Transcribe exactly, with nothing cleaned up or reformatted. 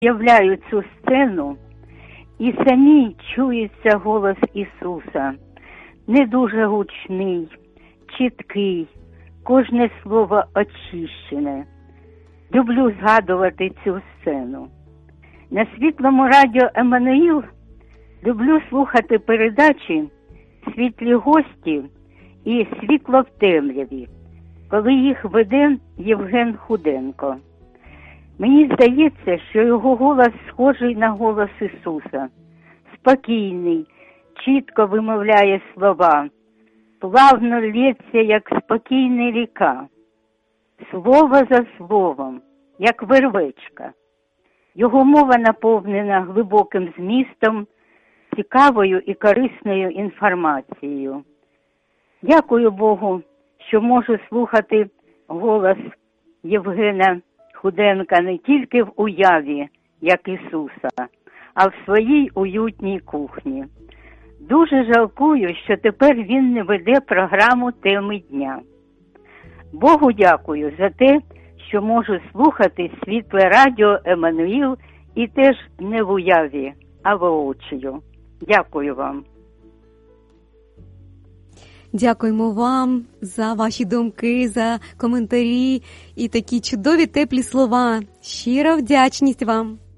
Являю цю сцену, і самій чується голос Ісуса. Не дуже гучний, чіткий, кожне слово очищене. Люблю згадувати цю сцену. На світлому радіо «Еммануїл» люблю слухати передачі «Світлі гості» і «Світло в темряві», коли їх веде Євген Худенко. Мені здається, що його голос схожий на голос Ісуса. Спокійний, чітко вимовляє слова, плавно лється, як спокійна ріка. Слово за словом, як вервечка. Його мова наповнена глибоким змістом, цікавою і корисною інформацією. Дякую Богу, що можу слухати голос Євгена Худенка не тільки в уяві, як Ісуса, а в своїй уютній кухні. Дуже жалкую, що тепер він не веде програму «Теми дня». Богу дякую за те, що можу слухати світле радіо «Еммануїл» і теж не в уяві, а воочию. Дякую вам. Дякуємо вам за ваші думки, за коментарі і такі чудові теплі слова. Щира вдячність вам.